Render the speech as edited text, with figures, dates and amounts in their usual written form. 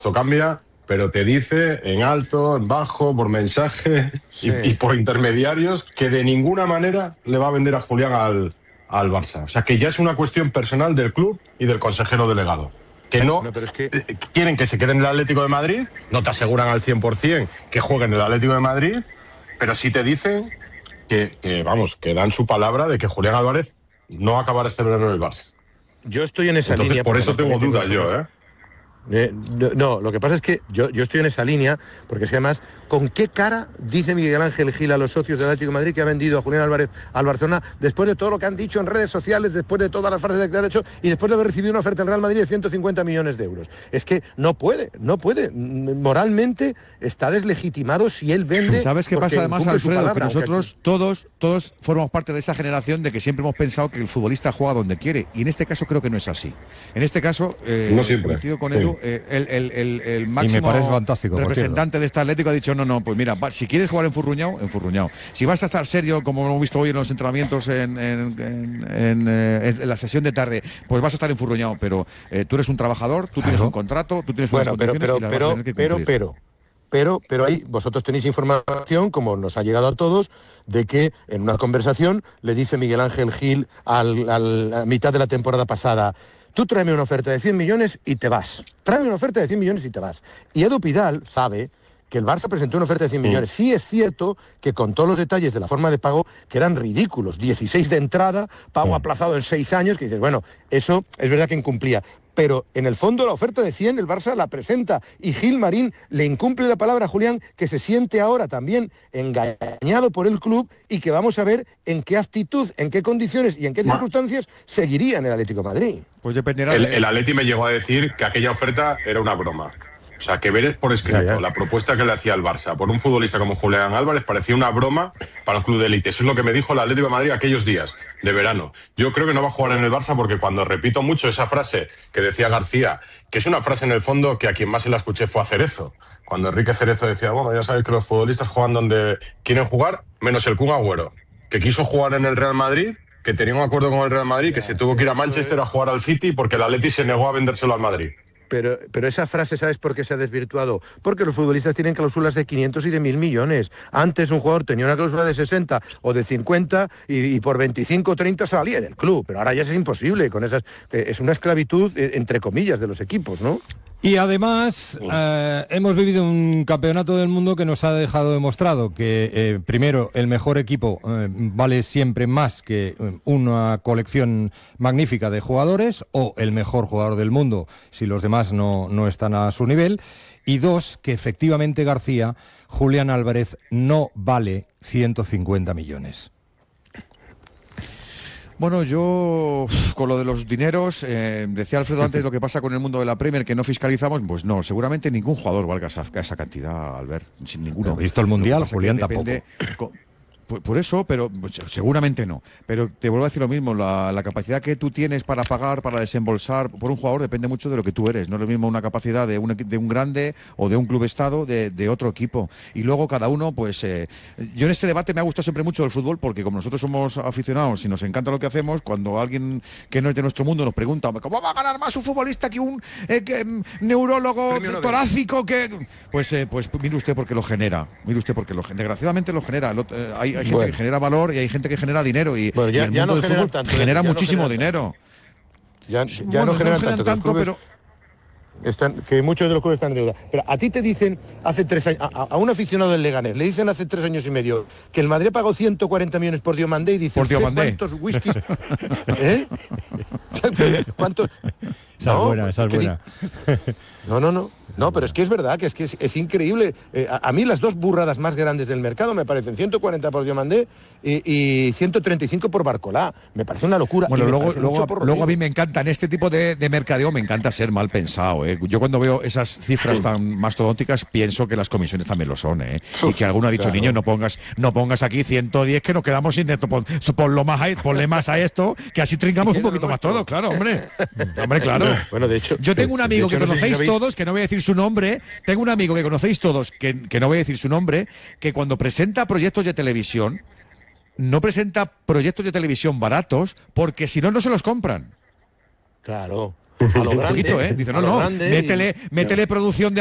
esto cambia, pero te dice en alto, en bajo, por mensaje y por intermediarios que de ninguna manera le va a vender a Julián al Barça. O sea, que ya es una cuestión personal del club y del consejero delegado. Que no, pero es que... quieren que se quede en el Atlético de Madrid, no te aseguran al 100% que juegue en el Atlético de Madrid, pero sí te dicen que dan su palabra de que Julián Álvarez no acabará este verano en el Barça. Yo estoy en esa Entonces, línea. por eso tengo dudas yo, ¿eh? No, lo que pasa es que yo estoy en esa línea, porque es que además, ¿con qué cara dice Miguel Ángel Gil a los socios del Atlético de Madrid que ha vendido a Julián Álvarez al Barcelona después de todo lo que han dicho en redes sociales, después de todas las frases que han hecho y después de haber recibido una oferta del Real Madrid de 150 millones de euros? Es que no puede. Moralmente está deslegitimado si él vende. ¿Sabes qué pasa además, Alfredo? Palabra, que nosotros todos formamos parte de esa generación de que siempre hemos pensado que el futbolista juega donde quiere, y en este caso creo que no es así. En este caso, no siempre. coincido con Edu, el máximo representante de este Atlético ha dicho no, pues mira, si quieres jugar enfurruñado. Si vas a estar serio, como hemos visto hoy en los entrenamientos en la sesión de tarde, pues vas a estar enfurruñado, pero tú eres un trabajador, tú tienes un contrato, tú tienes unas condiciones y las vas a tener que cumplir. Pero ahí vosotros tenéis información, como nos ha llegado a todos, de que en una conversación le dice Miguel Ángel Gil a mitad de la temporada pasada: tú tráeme una oferta de 100 millones y te vas. Tráeme una oferta de 100 millones y te vas. Y Edu Pidal sabe que el Barça presentó una oferta de 100 millones. Sí es cierto que con todos los detalles de la forma de pago, que eran ridículos, 16 de entrada, pago aplazado en 6 años, que dices, bueno, eso es verdad que incumplía. Pero en el fondo la oferta de 100 el Barça la presenta y Gil Marín le incumple la palabra a Julián, que se siente ahora también engañado por el club y que vamos a ver en qué actitud, en qué condiciones y en qué circunstancias seguiría en el Atlético de Madrid. Pues dependerá. El Atleti me llegó a decir que aquella oferta era una broma. O sea, que ver por escrito la propuesta que le hacía el Barça por un futbolista como Julián Álvarez parecía una broma para un club de élite. Eso es lo que me dijo el Atlético de Madrid aquellos días de verano. Yo creo que no va a jugar en el Barça porque cuando repito mucho esa frase que decía García, que es una frase en el fondo que a quien más se la escuché fue a Cerezo. Cuando Enrique Cerezo decía, bueno, ya sabéis que los futbolistas juegan donde quieren jugar, menos el Kun Agüero, que quiso jugar en el Real Madrid, que tenía un acuerdo con el Real Madrid, que se tuvo que ir a Manchester a jugar al City porque el Atleti se negó a vendérselo al Madrid. Pero esa frase, ¿sabes por qué se ha desvirtuado? Porque los futbolistas tienen cláusulas de 500 y de 1.000 millones. Antes un jugador tenía una cláusula de 60 o de 50 y por 25 o 30 salía del club. Pero ahora ya es imposible. Con esas es una esclavitud, entre comillas, de los equipos, ¿no? Y además hemos vivido un campeonato del mundo que nos ha dejado demostrado que primero el mejor equipo vale siempre más que una colección magnífica de jugadores, o el mejor jugador del mundo si los demás no están a su nivel, y dos, que efectivamente García, Julián Álvarez no vale 150 millones. Bueno, yo con lo de los dineros, decía Alfredo antes lo que pasa con el mundo de la Premier, que no fiscalizamos, pues no, seguramente ningún jugador valga esa cantidad, Albert, sin ninguno. ¿Has visto el Mundial? Julián tampoco. Por eso, pero seguramente no. Pero te vuelvo a decir lo mismo, la capacidad que tú tienes para pagar, para desembolsar por un jugador depende mucho de lo que tú eres. No es lo mismo una capacidad de un grande o de un club estado de otro equipo. Y luego cada uno, pues yo en este debate me ha gustado siempre mucho el fútbol, porque como nosotros somos aficionados y nos encanta lo que hacemos, cuando alguien que no es de nuestro mundo nos pregunta ¿cómo va a ganar más un futbolista que un neurólogo torácico? Pues mire usted porque lo genera. Desgraciadamente lo genera. Hay gente que genera valor y hay gente que genera dinero y el mundo del fútbol genera muchísimo dinero. Ya no generan tanto, pero que muchos de los clubes están en deuda. Pero a ti te dicen hace 3 años, a un aficionado del Leganés, le dicen hace 3 años y medio que el Madrid pagó 140 millones por Diomandé y dice, ¿cuántos whiskies? ¿Cuántos? Esa es buena. No, pero es que es verdad, que es increíble. A mí las dos burradas más grandes del mercado me parecen 140 por Diomandé y 135 por Barcolá. Me parece una locura. Bueno, luego a mí me encantan este tipo de mercadeo, me encanta ser mal pensado. Yo cuando veo esas cifras tan mastodónticas pienso que las comisiones también lo son. Y que alguno ha dicho, niño, no pongas aquí 110 que nos quedamos sin esto. Ponle más a esto, que así trincamos un poquito más todo. Claro, hombre. Claro. Bueno, de hecho, yo tengo un amigo que conocéis todos, que no voy a decir su nombre, tengo un amigo que conocéis todos, que no voy a decir su nombre, que cuando presenta proyectos de televisión, no presenta proyectos de televisión baratos, porque si no, no se los compran. Claro. A lo Un grande, poquito, ¿eh? Dice, a lo no, grande métele producción de